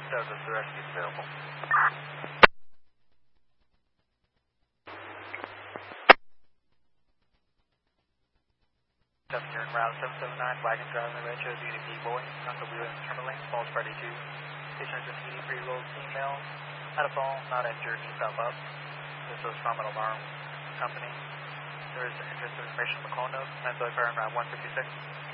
Douglas, the rescue is available. You're in route 779, wagon driving the retro DDP Boeing, Uncle Wheeler and Terminal Lane, Falls Friday 2. Patient is a 83-year-old female, had a fall, not injured, needs help up. This was from an alarm company. There is interest in information on the call note, 935 route 156.